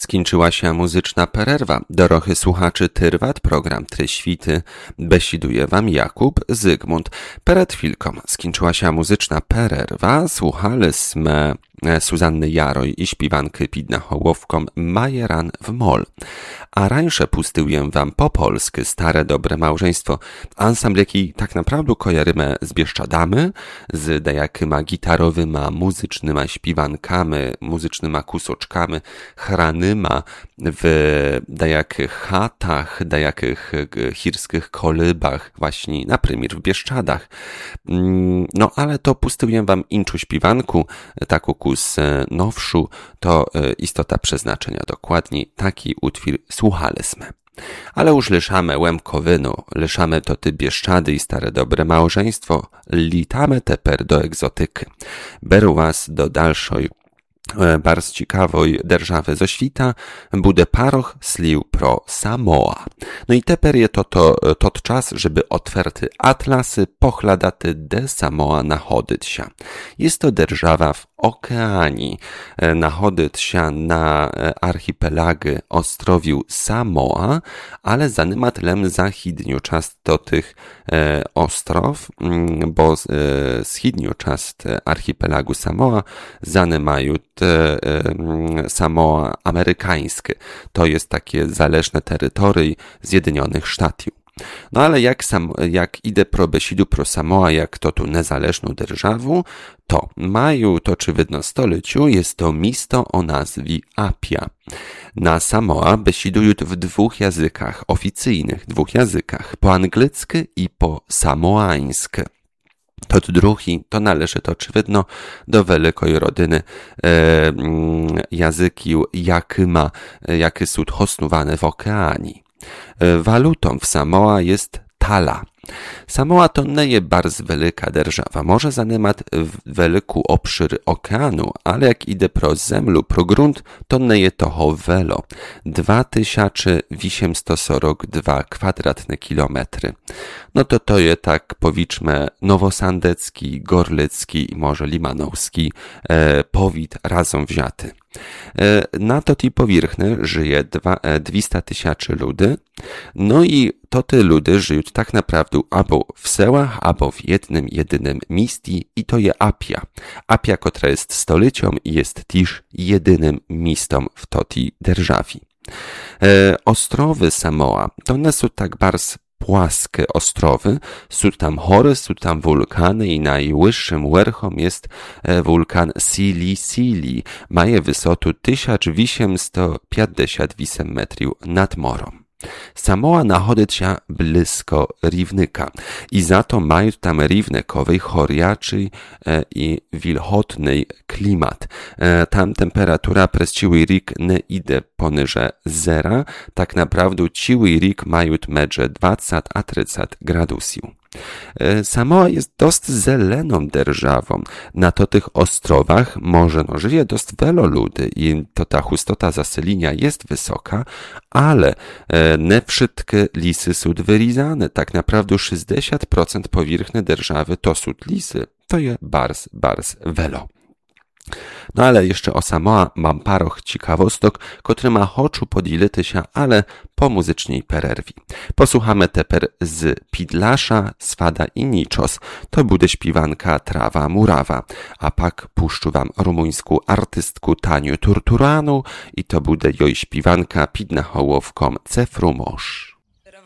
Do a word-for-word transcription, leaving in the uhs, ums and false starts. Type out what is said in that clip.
Skończyła się muzyczna pererwa. Dorochy słuchaczy Tyrwat, program Tryświty. Besiduje wam Jakub Zygmunt. Pered chwilką skończyła się muzyczna pererwa. Słuchaliśmy Suzanny Jaroj i śpiewanky Pidna Hołowką Majeran w Mol. A rańsze pustyłem wam po polsky Stare Dobre Małżeństwo. Ansambl, jaki tak naprawdę kojarzymy z Bieszczadami, z dajakyma gitarowyma, muzycznyma śpiewankami, muzycznyma kusoczkami, hranyma w dajakych chatach, dajakych chirskich kolybach, właśnie na przykład w Bieszczadach. No ale to pustyłem wam inczu śpiewanku, taką kus nowszu, to istota przeznaczenia dokładniej, taki utwór słuchaliśmy. Ale już lyszamy Łemkowynu, lyszamy to ty Bieszczady i Stare Dobre Małżeństwo, litamy teper do egzotyky. Beru was do dalszej bardzo ciekawej derżawy zo świta, bude paroch slił pro Samoa. No i teper je to, to, to czas, żeby otwerty atlasy pochladaty de Samoa nachodyć się. Jest to derżawa w okeanii, nachodyć się na archipelagy ostrowiu Samoa, ale zanyma tlem zachidniu czas do tych e, ostrow, bo e, schidniu czas archipelagu Samoa zanymają Samoa amerykańskie. To jest takie zależne terytorium Zjednionych Sztatów. No ale jak, sam, jak idę pro besidu pro Samoa, jak to tu niezależną державу, to mają to oczywidno stoleciu, jest to miasto o nazwie Apia. Na Samoa besidują w dwóch językach, oficyjnych dwóch językach, po angielsku i po samoańsku. To drugi, to należy to oczywidno do wielkiej rodziny e, języki, jakie ma, jakie są osnowane w okeanii. E, walutą w Samoa jest tala. Samoa to nie jest bardzo wielka держава, może zajmować wielki obszar okeanu, ale jak idę pro zemlu, pro grunt, to nie jest to wiele. dwa tysiące osiemset czterdzieści dwa kwadratne kilometry. No to to jest tak, powiedzmy, nowosandecki, gorlicki i może limanowski e, powit razem wzięty. Na to tej powierzchni żyje dwieście tysięcy ludzi, no i to te ludy żyją tak naprawdę albo w sełach, albo w jednym, jedynym mieście i to jest Apia. Apia, która jest stolicą i jest też jedynym miastem w tej державі. E, ostrowy Samoa, to one są tak bardzo płaskie ostrowy, są tam hory, są tam wulkany i najwyższym werchom jest wulkan Sili Sili. Maje wysotę tysiąc osiemset pięćdziesiąt osiem metrów nad morem. Samoa nachodzi się blisko Rivnyka i za to mają tam rivnykowy, choriaczy e, i wilgotny klimat. E, tam temperatura przez cały rok nie idzie poniżej zera, tak naprawdę cały rok mają między dwadzieścia a trzydzieści gradusów. Samoa jest dość zeleną державą. Na to tych ostrowach może no, żyje dość wielu ludzi i to ta hustota zaselenia jest wysoka, ale e, nie wszystkie lisy są wylizane. Tak naprawdę sześćdziesiąt procent powierzchni державy to są lisy. To jest bardzo, bardzo wiele. No ale jeszcze o Samoa mam paroch ciekawostok, który ma oczu podzielity się, ale po muzycznej pererwi. Posłuchamy teper z Pidlasza, Swada i Niczos. To bude śpiewanka Trawa Murawa. A pak puszczu wam rumuńską artystku Taniu Turturanu i to bude jej śpiewanka Pidna Hołowką Cefrumosz.